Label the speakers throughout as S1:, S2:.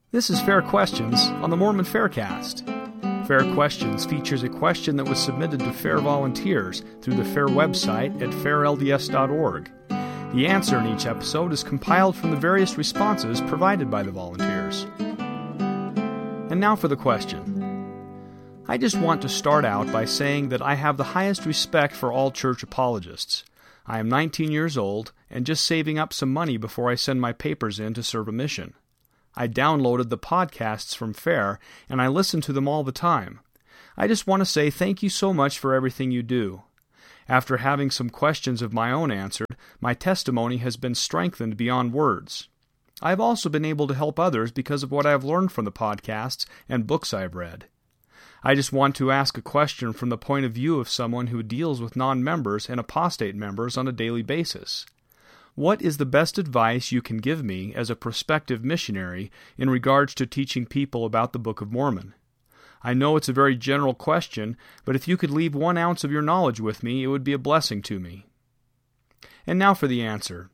S1: This is Fair Questions on the Mormon Faircast. Fair Questions features a question that was submitted to FAIR volunteers through the FAIR website at fairlds.org. The answer in each episode is compiled from the various responses provided by the volunteers. And now for the question. I just want to start out by saying that I have the highest respect for all church apologists. I am 19 years old and just saving up some money before I send my papers in to serve a mission. I downloaded the podcasts from FAIR, and I listen to them all the time. I just want to say thank you so much for everything you do. After having some questions of my own answered, my testimony has been strengthened beyond words. I have also been able to help others because of what I have learned from the podcasts and books I've read. I just want to ask a question from the point of view of someone who deals with non-members and apostate members on a daily basis. What is the best advice you can give me as a prospective missionary in regards to teaching people about the Book of Mormon? I know it's a very general question, but if you could leave 1 ounce of your knowledge with me, it would be a blessing to me. And now for the answer.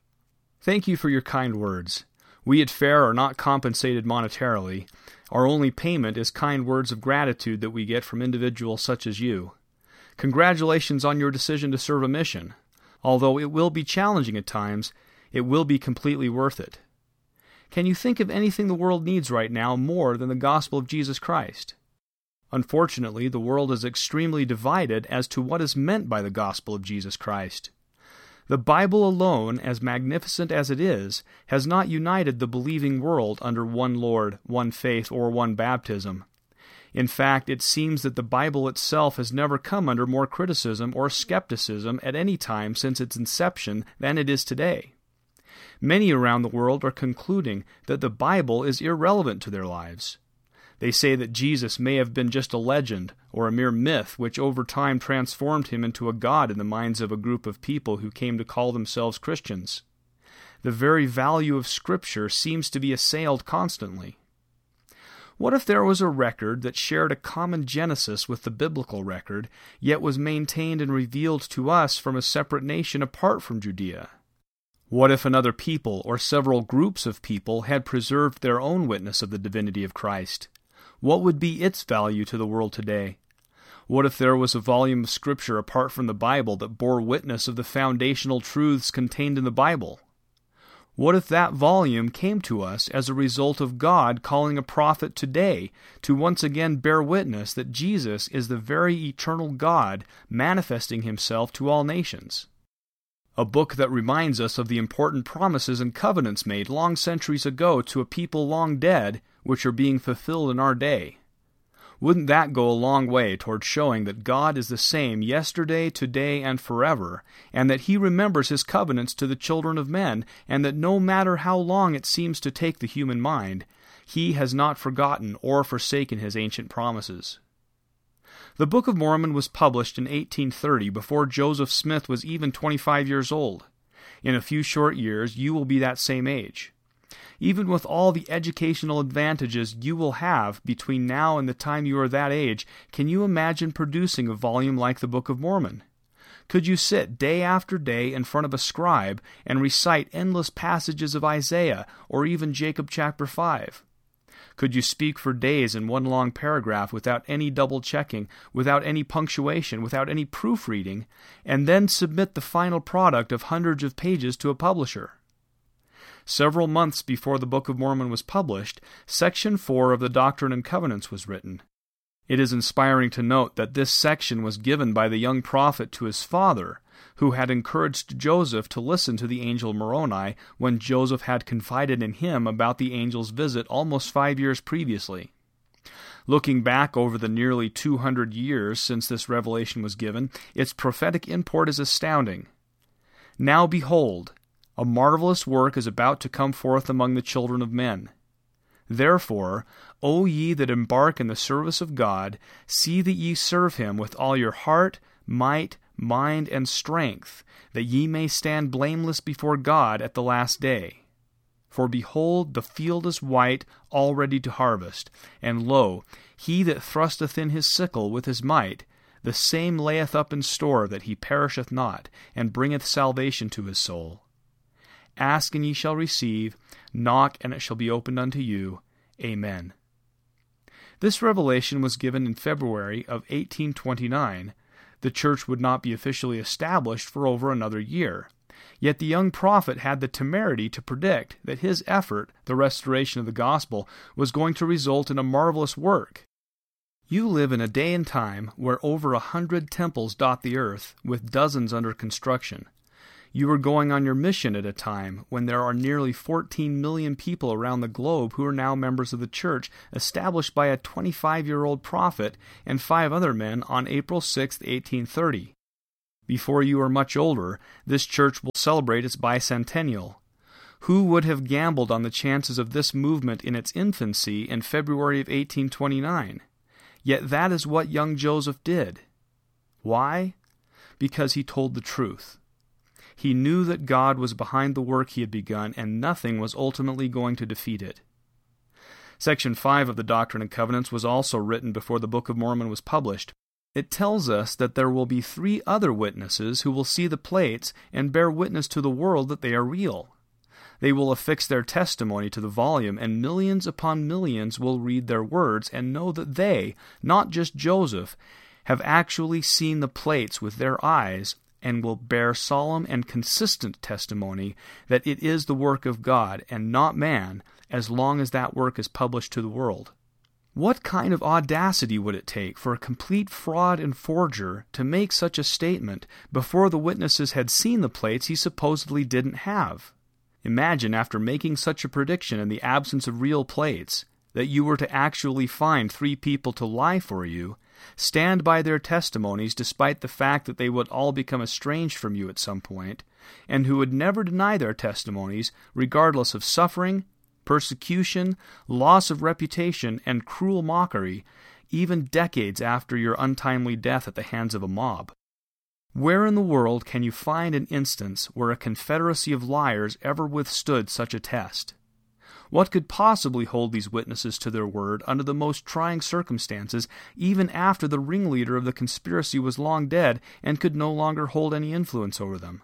S1: Thank you for your kind words. We at FAIR are not compensated monetarily. Our only payment is kind words of gratitude that we get from individuals such as you. Congratulations on your decision to serve a mission. Although it will be challenging at times, it will be completely worth it. Can you think of anything the world needs right now more than the gospel of Jesus Christ? Unfortunately, the world is extremely divided as to what is meant by the gospel of Jesus Christ. The Bible alone, as magnificent as it is, has not united the believing world under one Lord, one faith, or one baptism. In fact, it seems that the Bible itself has never come under more criticism or skepticism at any time since its inception than it is today. Many around the world are concluding that the Bible is irrelevant to their lives. They say that Jesus may have been just a legend or a mere myth which over time transformed him into a god in the minds of a group of people who came to call themselves Christians. The very value of Scripture seems to be assailed constantly. What if there was a record that shared a common genesis with the biblical record, yet was maintained and revealed to us from a separate nation apart from Judea? What if another people or several groups of people had preserved their own witness of the divinity of Christ? What would be its value to the world today? What if there was a volume of Scripture apart from the Bible that bore witness of the foundational truths contained in the Bible? What if that volume came to us as a result of God calling a prophet today to once again bear witness that Jesus is the very eternal God manifesting himself to all nations? A book that reminds us of the important promises and covenants made long centuries ago to a people long dead, which are being fulfilled in our day. Wouldn't that go a long way toward showing that God is the same yesterday, today, and forever, and that He remembers His covenants to the children of men, and that no matter how long it seems to take the human mind, He has not forgotten or forsaken His ancient promises? The Book of Mormon was published in 1830, before Joseph Smith was even 25 years old. In a few short years, you will be that same age. Even with all the educational advantages you will have between now and the time you are that age, can you imagine producing a volume like the Book of Mormon? Could you sit day after day in front of a scribe and recite endless passages of Isaiah or even Jacob chapter 5? Could you speak for days in one long paragraph without any double-checking, without any punctuation, without any proofreading, and then submit the final product of hundreds of pages to a publisher? Several months before the Book of Mormon was published, Section 4 of the Doctrine and Covenants was written. It is inspiring to note that this section was given by the young prophet to his father, who had encouraged Joseph to listen to the angel Moroni when Joseph had confided in him about the angel's visit almost 5 years previously. Looking back over the nearly 200 years since this revelation was given, its prophetic import is astounding. Now behold, a marvelous work is about to come forth among the children of men. Therefore, O ye that embark in the service of God, see that ye serve Him with all your heart, might, mind, and strength, that ye may stand blameless before God at the last day. For behold, the field is white, all ready to harvest, and lo, he that thrusteth in his sickle with his might, the same layeth up in store that he perisheth not, and bringeth salvation to his soul. Ask, and ye shall receive. Knock, and it shall be opened unto you. Amen. This revelation was given in February of 1829. The church would not be officially established for over another year. Yet the young prophet had the temerity to predict that his effort, the restoration of the gospel, was going to result in a marvelous work. You live in a day and time where over 100 temples dot the earth, with dozens under construction. You are going on your mission at a time when there are nearly 14 million people around the globe who are now members of the church, established by a 25-year-old prophet and 5 other men on April 6, 1830. Before you are much older, this church will celebrate its bicentennial. Who would have gambled on the chances of this movement in its infancy in February of 1829? Yet that is what young Joseph did. Why? Because he told the truth. He knew that God was behind the work he had begun, and nothing was ultimately going to defeat it. Section 5 of the Doctrine and Covenants was also written before the Book of Mormon was published. It tells us that there will be 3 other witnesses who will see the plates and bear witness to the world that they are real. They will affix their testimony to the volume, and millions upon millions will read their words and know that they, not just Joseph, have actually seen the plates with their eyes, and will bear solemn and consistent testimony that it is the work of God and not man, as long as that work is published to the world. What kind of audacity would it take for a complete fraud and forger to make such a statement before the witnesses had seen the plates he supposedly didn't have? Imagine, after making such a prediction in the absence of real plates, that you were to actually find 3 people to lie for you, stand by their testimonies despite the fact that they would all become estranged from you at some point, and who would never deny their testimonies regardless of suffering, persecution, loss of reputation, and cruel mockery, even decades after your untimely death at the hands of a mob. Where in the world can you find an instance where a confederacy of liars ever withstood such a test? What could possibly hold these witnesses to their word under the most trying circumstances, even after the ringleader of the conspiracy was long dead and could no longer hold any influence over them?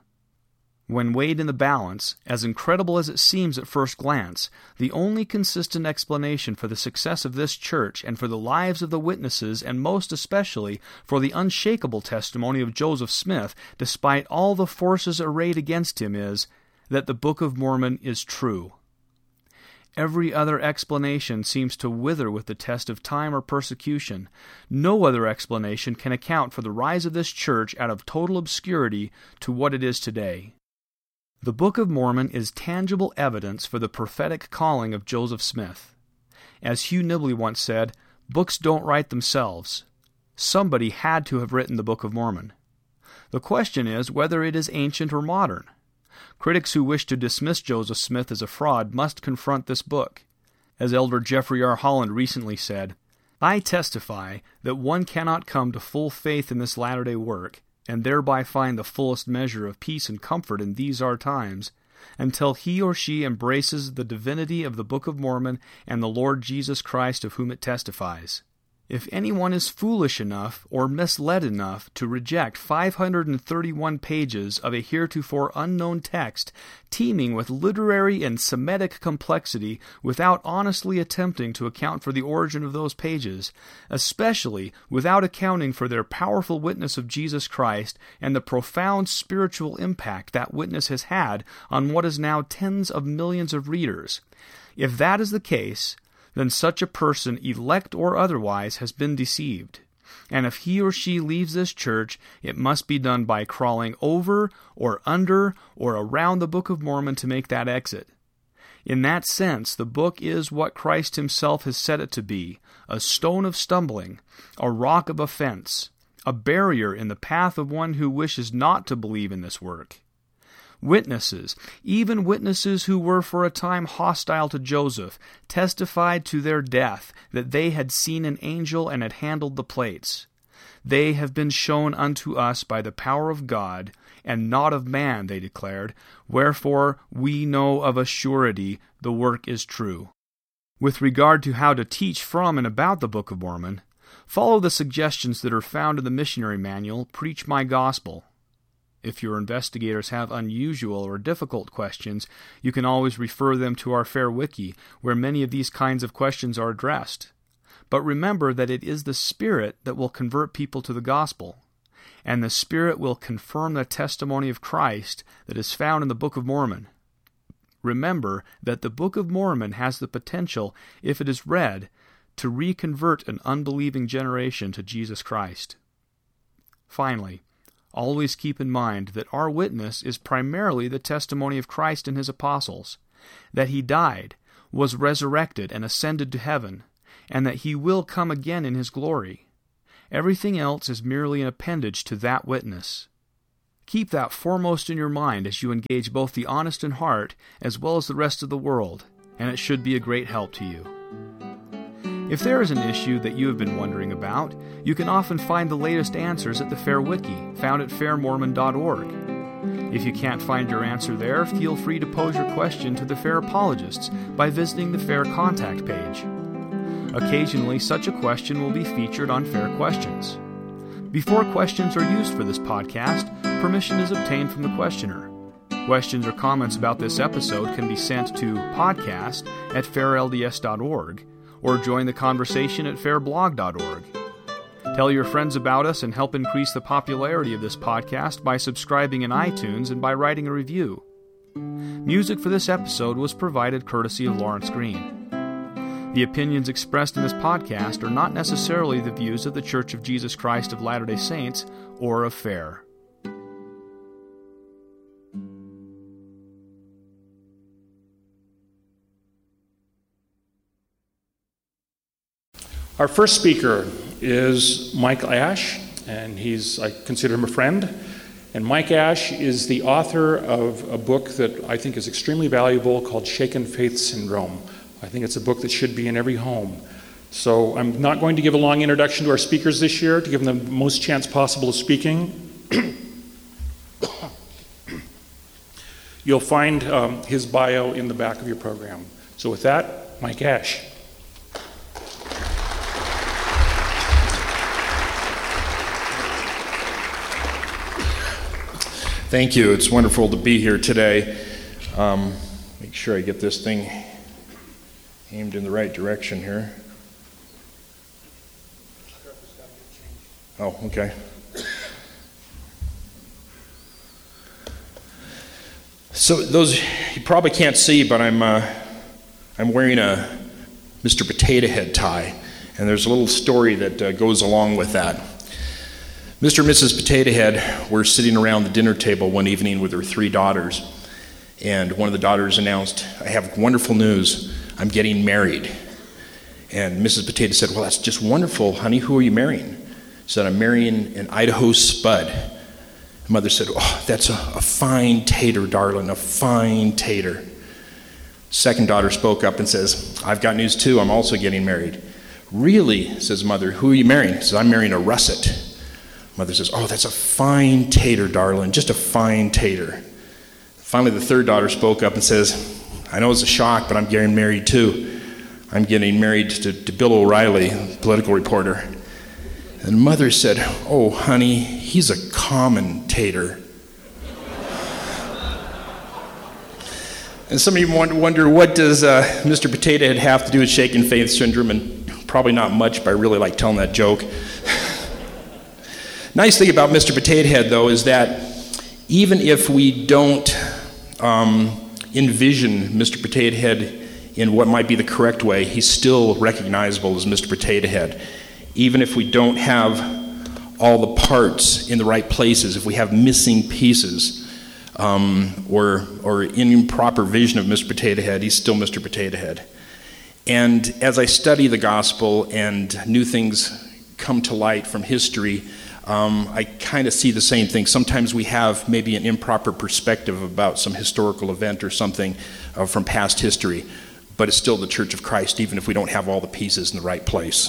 S1: When weighed in the balance, as incredible as it seems at first glance, the only consistent explanation for the success of this church and for the lives of the witnesses, and most especially for the unshakable testimony of Joseph Smith, despite all the forces arrayed against him, is that the Book of Mormon is true. Every other explanation seems to wither with the test of time or persecution. No other explanation can account for the rise of this church out of total obscurity to what it is today. The Book of Mormon is tangible evidence for the prophetic calling of Joseph Smith. As Hugh Nibley once said, books don't write themselves. Somebody had to have written the Book of Mormon. The question is whether it is ancient or modern. Critics who wish to dismiss Joseph Smith as a fraud must confront this book. As Elder Jeffrey R. Holland recently said, "I testify that one cannot come to full faith in this latter-day work, and thereby find the fullest measure of peace and comfort in these our times, until he or she embraces the divinity of the Book of Mormon and the Lord Jesus Christ of whom it testifies. If anyone is foolish enough or misled enough to reject 531 pages of a heretofore unknown text teeming with literary and Semitic complexity without honestly attempting to account for the origin of those pages, especially without accounting for their powerful witness of Jesus Christ and the profound spiritual impact that witness has had on what is now tens of millions of readers, if that is the case, then such a person, elect or otherwise, has been deceived. And if he or she leaves this church, it must be done by crawling over or under or around the Book of Mormon to make that exit. In that sense, the book is what Christ himself has said it to be, a stone of stumbling, a rock of offense, a barrier in the path of one who wishes not to believe in this work. Witnesses, even witnesses who were for a time hostile to Joseph, testified to their death that they had seen an angel and had handled the plates. They have been shown unto us by the power of God, and not of man, they declared, wherefore we know of a surety the work is true. With regard to how to teach from and about the Book of Mormon, follow the suggestions that are found in the missionary manual, Preach My Gospel. If your investigators have unusual or difficult questions, you can always refer them to our FAIR Wiki, where many of these kinds of questions are addressed. But remember that it is the Spirit that will convert people to the gospel, and the Spirit will confirm the testimony of Christ that is found in the Book of Mormon. Remember that the Book of Mormon has the potential, if it is read, to reconvert an unbelieving generation to Jesus Christ. Finally, always keep in mind that our witness is primarily the testimony of Christ and his apostles, that he died, was resurrected, and ascended to heaven, and that he will come again in his glory. Everything else is merely an appendage to that witness. Keep that foremost in your mind as you engage both the honest in heart as well as the rest of the world, and it should be a great help to you. If there is an issue that you have been wondering about, you can often find the latest answers at the FAIR Wiki, found at fairmormon.org. If you can't find your answer there, feel free to pose your question to the FAIR apologists by visiting the FAIR contact page. Occasionally, such a question will be featured on FAIR Questions. Before questions are used for this podcast, permission is obtained from the questioner. Questions or comments about this episode can be sent to podcast@fairlds.org, or join the conversation at fairblog.org. Tell your friends about us and help increase the popularity of this podcast by subscribing in iTunes and by writing a review. Music for this episode was provided courtesy of Lawrence Green. The opinions expressed in this podcast are not necessarily the views of the Church of Jesus Christ of Latter-day Saints or of FAIR.
S2: Our first speaker is Mike Ash, and I consider him a friend. And Mike Ash is the author of a book that I think is extremely valuable called Shaken Faith Syndrome. I think it's a book that should be in every home. So I'm not going to give a long introduction to our speakers this year to give them the most chance possible of speaking. You'll find his bio in the back of your program. So with that, Mike Ash.
S3: Thank you. It's wonderful to be here today. Make sure I get this thing aimed in the right direction here. Oh, okay. So those you probably can't see, but I'm wearing a Mr. Potato Head tie, and there's a little story that goes along with that. Mr. and Mrs. Potato Head were sitting around the dinner table one evening with their 3 daughters, and one of the daughters announced, "I have wonderful news. I'm getting married." And Mrs. Potato said, "Well, that's just wonderful, honey. Who are you marrying?" She said, "I'm marrying an Idaho Spud." The mother said, "Oh, that's a fine tater, darling, a fine tater." Second daughter spoke up and says, "I've got news too. I'm also getting married." "Really?" says mother. "Who are you marrying?" She says, "I'm marrying a russet." Mother says, "Oh, that's a fine tater, darling, just a fine tater." Finally, the third daughter spoke up and says, "I know it's a shock, but I'm getting married too. I'm getting married to Bill O'Reilly, political reporter." And mother said, "Oh, honey, he's a commentator." And some of you wonder, what does Mr. Potato Head have to do with Shaken Faith Syndrome? And probably not much, but I really like telling that joke. Nice thing about Mr. Potato Head, though, is that even if we don't envision Mr. Potato Head in what might be the correct way, he's still recognizable as Mr. Potato Head. Even if we don't have all the parts in the right places, if we have missing pieces or improper vision of Mr. Potato Head, he's still Mr. Potato Head. And as I study the gospel and new things come to light from history, I kind of see the same thing. Sometimes we have maybe an improper perspective about some historical event or something from past history, but it's still the Church of Christ, even if we don't have all the pieces in the right place.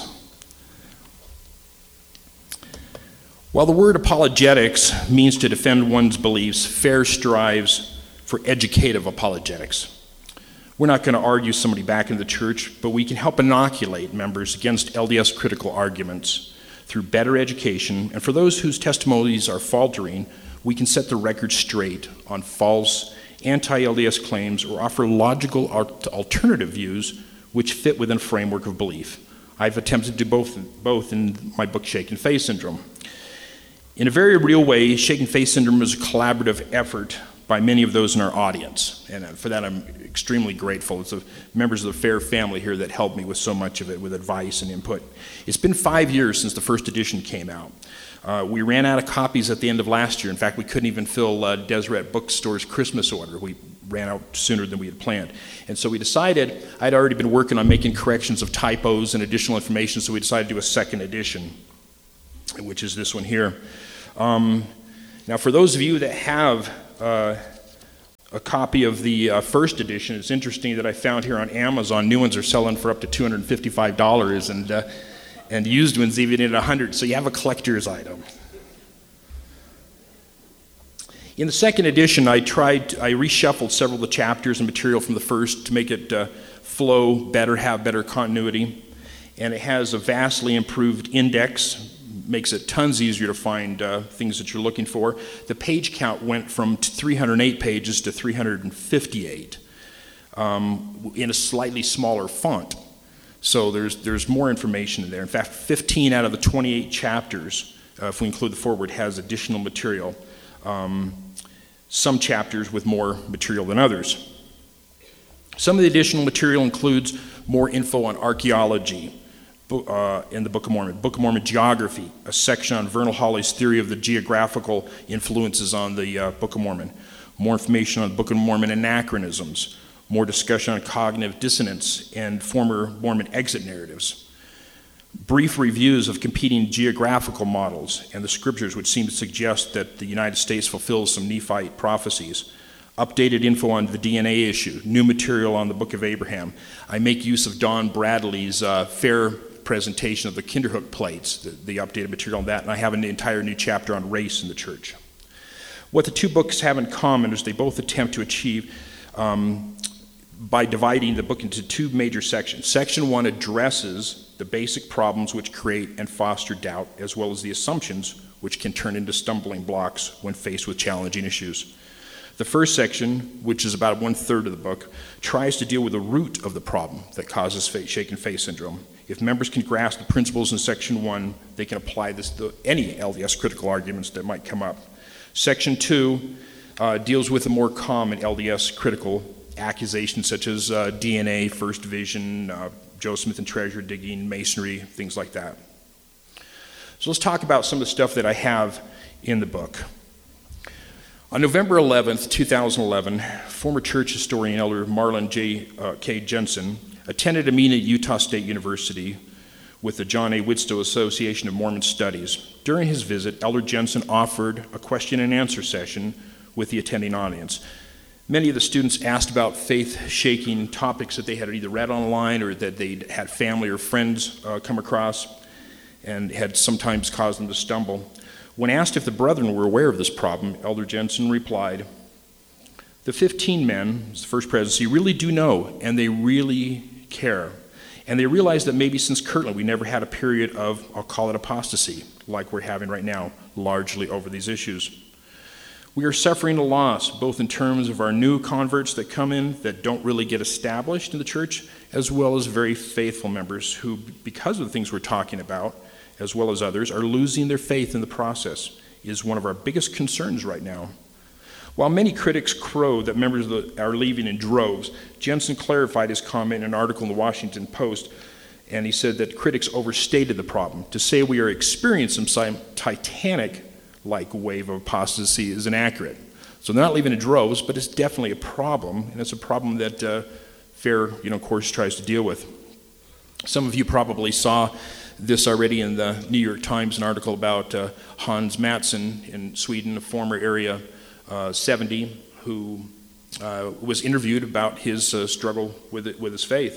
S3: While the word apologetics means to defend one's beliefs, FAIR strives for educative apologetics. We're not going to argue somebody back in the church, but we can help inoculate members against LDS critical arguments through better education, and for those whose testimonies are faltering, we can set the record straight on false anti-LDS claims or offer logical alternative views which fit within a framework of belief. I've attempted to do both in my book, Shaken Faith Syndrome. In a very real way, Shaken Faith Syndrome is a collaborative effort by many of those in our audience, and for that I'm extremely grateful. It's the members of the FAIR family here that helped me with so much of it, with advice and input. It's been 5 years since the first edition came out. We ran out of copies at the end of last year. In fact, we couldn't even fill Deseret Bookstore's Christmas order. We ran out sooner than we had planned. And so we decided, I'd already been working on making corrections of typos and additional information, so we decided to do a second edition, which is this one here. Now, for those of you that have a copy of the first edition, it's interesting that I found here on Amazon, new ones are selling for up to $255, and used ones even at $100, so you have a collector's item. In the second edition, I reshuffled several of the chapters and material from the first to make it flow better, have better continuity, and it has a vastly improved index, makes it tons easier to find things that you're looking for. The page count went from 308 pages to 358 in a slightly smaller font. So there's more information in there. In fact, 15 out of the 28 chapters, if we include the foreword, has additional material. Some chapters with more material than others. Some of the additional material includes more info on archaeology in the Book of Mormon. Book of Mormon geography, a section on Vernal Hawley's theory of the geographical influences on the Book of Mormon. More information on the Book of Mormon anachronisms. More discussion on cognitive dissonance and former Mormon exit narratives. Brief reviews of competing geographical models and the scriptures which seem to suggest that the United States fulfills some Nephite prophecies. Updated info on the DNA issue. New material on the Book of Abraham. I make use of Don Bradley's FAIR presentation of the Kinderhook plates, the updated material on that, and I have an entire new chapter on race in the church. What the two books have in common is they both attempt to achieve by dividing the book into two major sections. Section 1 addresses the basic problems which create and foster doubt, as well as the assumptions which can turn into stumbling blocks when faced with challenging issues. The first section, which is about 1/3 of the book, tries to deal with the root of the problem that causes Shaken Faith Syndrome. If members can grasp the principles in Section 1, they can apply this to any LDS critical arguments that might come up. Section 2 deals with the more common LDS critical accusations such as DNA, First Division, Joe Smith and treasure digging, Masonry, things like that. So let's talk about some of the stuff that I have in the book. On November 11th, 2011, former church historian Elder Marlon K. Jensen attended a meeting at Utah State University with the John A. Widtsoe Association of Mormon Studies. During his visit, Elder Jensen offered a question and answer session with the attending audience. Many of the students asked about faith-shaking topics that they had either read online or that they'd had family or friends come across and had sometimes caused them to stumble. When asked if the brethren were aware of this problem, Elder Jensen replied, "The 15 men, the first presidency, really do know, and they really care. And they realize that maybe since Kirtland we never had a period of, I'll call it apostasy, like we're having right now, largely over these issues. We are suffering a loss, both in terms of our new converts that come in that don't really get established in the church, as well as very faithful members who, because of the things we're talking about, as well as others, are losing their faith in the process, is one of our biggest concerns right now. While many critics crow that members are leaving in droves, Jensen clarified his comment in an article in the Washington Post, and he said that critics overstated the problem. To say we are experiencing some Titanic-like wave of apostasy is inaccurate. So they're not leaving in droves, but it's definitely a problem, and it's a problem that FAIR, of course, tries to deal with. Some of you probably saw this already in the New York Times, an article about Hans Mattsson in Sweden, a former Area 70, who was interviewed about his struggle with his faith.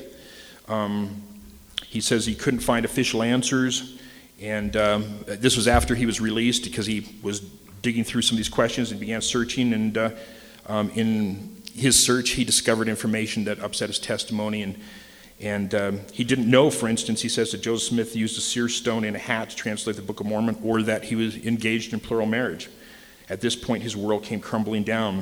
S3: He says he couldn't find official answers, and this was after he was released because he was digging through some of these questions and began searching, and in his search he discovered information that upset his testimony, and he didn't know, for instance, he says that Joseph Smith used a seer stone in a hat to translate the Book of Mormon, or that he was engaged in plural marriage. At this point, his world came crumbling down.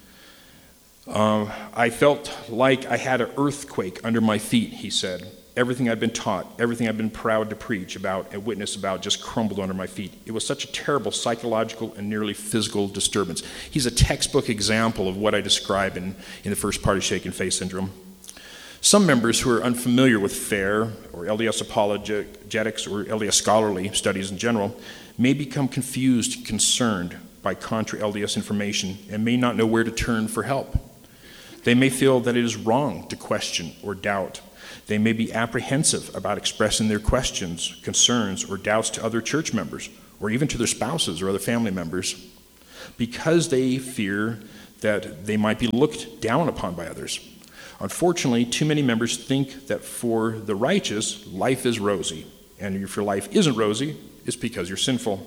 S3: I felt like I had an earthquake under my feet, he said. Everything I'd been taught, everything I'd been proud to preach about and witness about just crumbled under my feet. It was such a terrible psychological and nearly physical disturbance. He's a textbook example of what I describe in the first part of Shaken Faith Syndrome. Some members who are unfamiliar with FAIR or LDS apologetics or LDS scholarly studies in general may become confused and concerned by contra LDS information and may not know where to turn for help. They may feel that it is wrong to question or doubt. They may be apprehensive about expressing their questions, concerns, or doubts to other church members, or even to their spouses or other family members, because they fear that they might be looked down upon by others. Unfortunately, too many members think that for the righteous, life is rosy, and if your life isn't rosy, it's because you're sinful.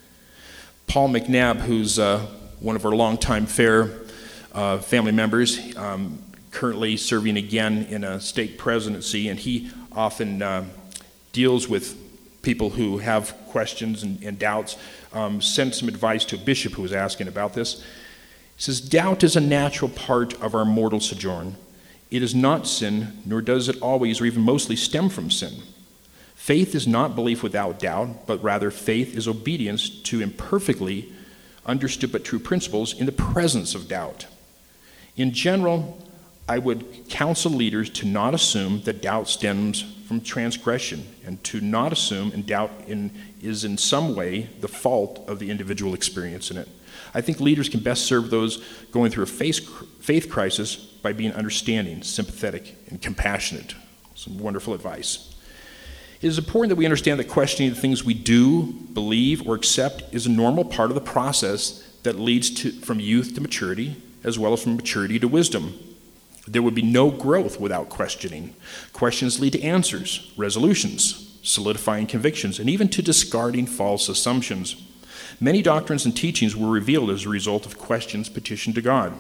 S3: Paul McNabb, who's one of our longtime FAIR family members, currently serving again in a stake presidency, and he often deals with people who have questions and doubts, sent some advice to a bishop who was asking about this. He says, doubt is a natural part of our mortal sojourn. It is not sin, nor does it always or even mostly stem from sin. Faith is not belief without doubt, but rather faith is obedience to imperfectly understood but true principles in the presence of doubt. In general, I would counsel leaders to not assume that doubt stems from transgression and to not assume and doubt is in some way the fault of the individual experiencing it. I think leaders can best serve those going through a faith crisis by being understanding, sympathetic, and compassionate. Some wonderful advice. It is important that we understand that questioning the things we do, believe, or accept is a normal part of the process that leads from youth to maturity, as well as from maturity to wisdom. There would be no growth without questioning. Questions lead to answers, resolutions, solidifying convictions, and even to discarding false assumptions. Many doctrines and teachings were revealed as a result of questions petitioned to God.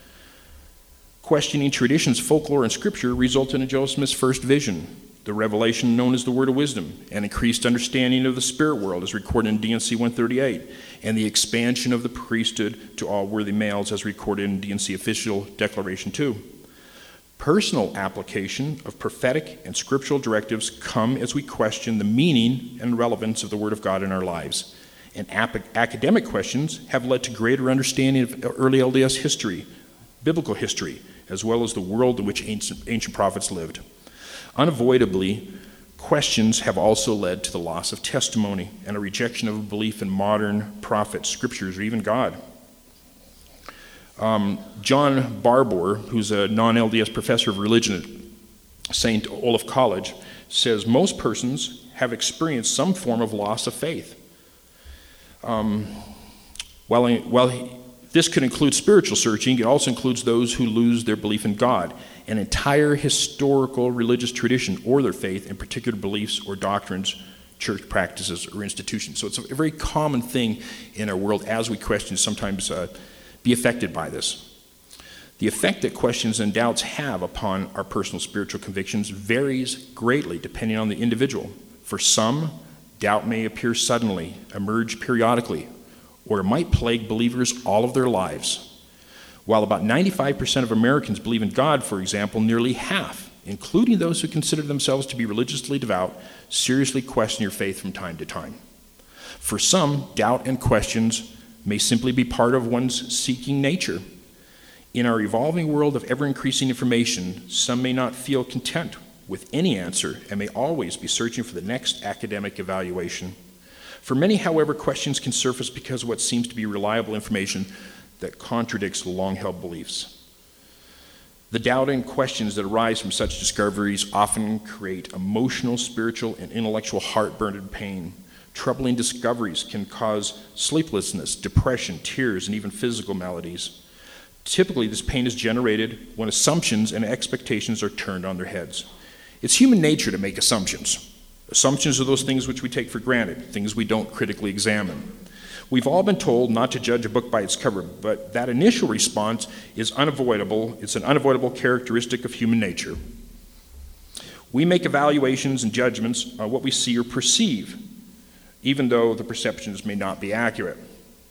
S3: Questioning traditions, folklore, and scripture resulted in Joseph Smith's first vision, the revelation known as the Word of Wisdom, and increased understanding of the spirit world as recorded in D&C 138, and the expansion of the priesthood to all worthy males as recorded in D&C Official Declaration 2. Personal application of prophetic and scriptural directives come as we question the meaning and relevance of the Word of God in our lives. And academic questions have led to greater understanding of early LDS history, biblical history, as well as the world in which ancient prophets lived. Unavoidably, questions have also led to the loss of testimony and a rejection of a belief in modern prophets, scriptures, or even God. John Barbour, who's a non-LDS professor of religion at St. Olaf College, says most persons have experienced some form of loss of faith. This could include spiritual searching, it also includes those who lose their belief in God, an entire historical religious tradition, or their faith in particular beliefs or doctrines, church practices, or institutions. So it's a very common thing in our world as we question, sometimes be affected by this. The effect that questions and doubts have upon our personal spiritual convictions varies greatly depending on the individual. For some, doubt may appear suddenly, emerge periodically, or it might plague believers all of their lives. While about 95% of Americans believe in God, for example, nearly half, including those who consider themselves to be religiously devout, seriously question your faith from time to time. For some, doubt and questions may simply be part of one's seeking nature. In our evolving world of ever-increasing information, some may not feel content with any answer and may always be searching for the next academic evaluation. For many, however, questions can surface because of what seems to be reliable information that contradicts long-held beliefs. The doubt and questions that arise from such discoveries often create emotional, spiritual, and intellectual heartburn and pain. Troubling discoveries can cause sleeplessness, depression, tears, and even physical maladies. Typically, this pain is generated when assumptions and expectations are turned on their heads. It's human nature to make assumptions. Assumptions are those things which we take for granted, things we don't critically examine. We've all been told not to judge a book by its cover, but that initial response is unavoidable. It's an unavoidable characteristic of human nature. We make evaluations and judgments on what we see or perceive, even though the perceptions may not be accurate.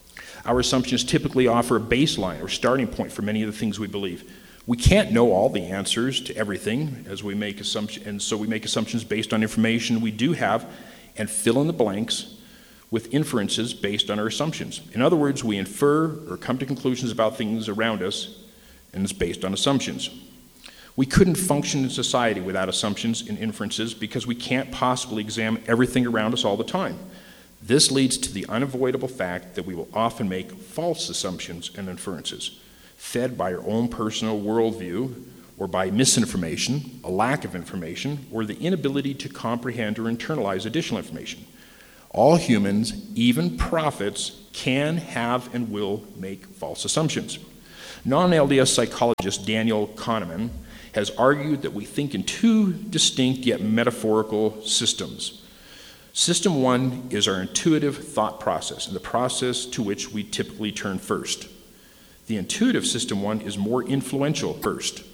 S3: Our assumptions typically offer a baseline or starting point for many of the things we believe. We can't know all the answers to everything as we make assumptions, and so we make assumptions based on information we do have and fill in the blanks with inferences based on our assumptions. In other words, we infer or come to conclusions about things around us, and it's based on assumptions. We couldn't function in society without assumptions and inferences because we can't possibly examine everything around us all the time. This leads to the unavoidable fact that we will often make false assumptions and inferences, fed by our own personal worldview or by misinformation, a lack of information, or the inability to comprehend or internalize additional information. All humans, even prophets, can have and will make false assumptions. Non-LDS psychologist Daniel Kahneman has argued that we think in two distinct yet metaphorical systems. System one is our intuitive thought process, and the process to which we typically turn first. The intuitive system one is more influential first.